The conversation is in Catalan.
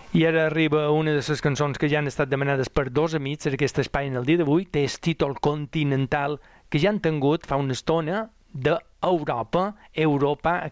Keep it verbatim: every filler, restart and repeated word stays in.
I ara arriba una de les cançons que ja han estat demanades per dos amics d'aquest espai en el dia d'avui, té el títol Continental, que ja han tingut fa una estona d'Europa, Europa,